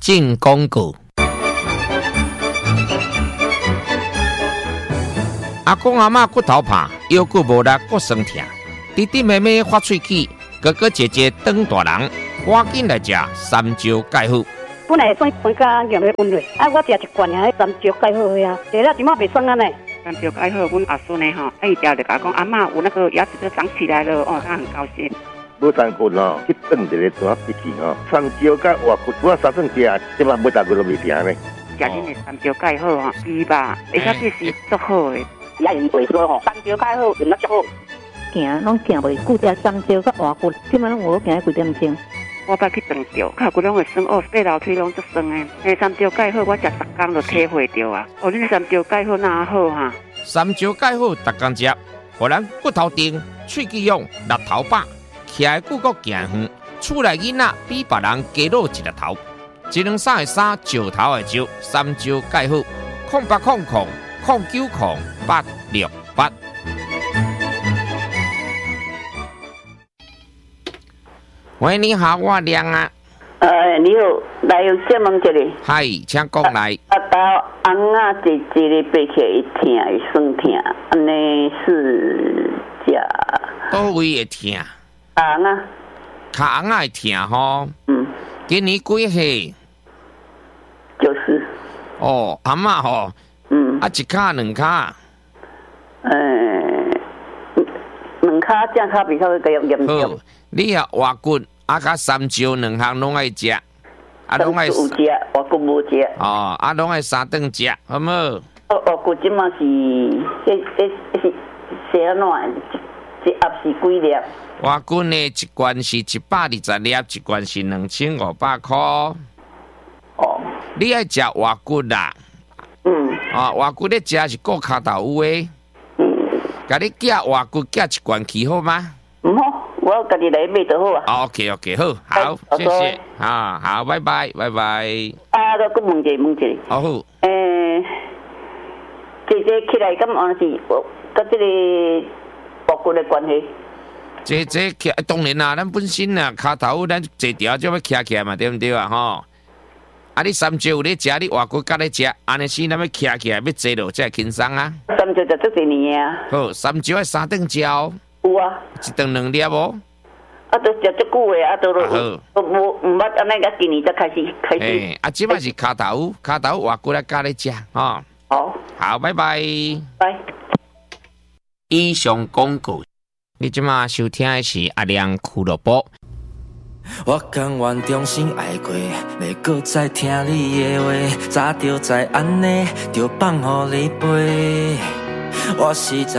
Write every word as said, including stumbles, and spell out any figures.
进广告。阿公阿嬷骨头怕，腰骨无力，骨酸痛，弟弟妹妹发喙齿，哥哥姐姐长大人，赶紧来食三椒钙好。 本来酸酸甲咸的温热，啊，我食一罐啊，三椒钙好呀，食了即马袂酸啊呢。 三椒钙好，阮阿孙呢吼，一条就甲讲阿嬷有那个牙齿都长起来了，哦，他很高兴。 无三骨哦，去炖一个怎笔记哦，三椒甲活骨，我三顿食，即马每大骨都袂停呢。 食恁的三椒钙好吼，猪吧，而且这是足好的。 也用袂说吼，三椒钙好，用得足好。 行，拢行袂久，食三椒甲活骨，即马拢有行几点钟。 我捌去长照，脚骨拢会酸哦，爬楼梯拢足酸诶。诶，三椒钙好，我食十工就体会到啊。哦，恁三椒钙好哪好哈？ 三椒钙好，逐工食，互咱骨头硬、喙齿勇、力头饱，徛的久阁行远。厝内囡仔比别人加老一粒头，一两三的三，石头的石，三椒钙好，空八空空空九空八六八。喂，你好，我亮啊。 呃，你好，来有请问一下。 嗨，请讲来。 啊，到红啊，一一日爬起来会痛，会酸痛，安尼是假。 倒位会痛？ 红啊。 卡红啊会痛吼。 嗯。 今年几岁？ 九十。 哦，阿嬷吼。 嗯。 啊，一卡两卡。 呃，两卡正卡比较会较严重。 你啊，活骨啊，甲三椒两项拢爱食，啊，拢爱有食，活骨无食。 哦，啊，拢爱三顿食，好无？ 哦，活骨即马是，迄迄是是安怎？一盒是几粒？ 活骨呢，一罐是一百二十粒，一罐是两千五百块。哦。你爱食活骨啦？ 嗯。 啊，活骨咧食是顾骹头有诶。嗯。甲你寄活骨寄一罐去好吗？ 唔好。我家己来买就好啊。 OK OK， 好，好，谢谢，啊，好，拜拜，拜拜。 啊，再问一下，问一下。 好。 诶，姐姐起来咁安是，甲这个活骨的关系。 姐姐起，当然啦，咱本身啊，骹头咱坐条就要徛起来嘛，对不对啊？吼。啊，你三椒有咧食，你活骨甲咧食，安尼时咱要徛起来要坐落才会轻松啊。 三椒就足几年啊。 好，三椒要三顿食。 有啊， 一顿两粒无？ 啊，都食足久诶，啊，都都无毋捌安尼，甲今年才开始开始。 诶，啊，即摆是骹头，骹头活骨来加咧食，吼。 好， 好，拜拜。 拜。 以上广告，你即马收听的是阿亮俱乐部。 我甘愿终身爱过，袂搁再听你的话，早就知安尼，就放予你飞。我实在。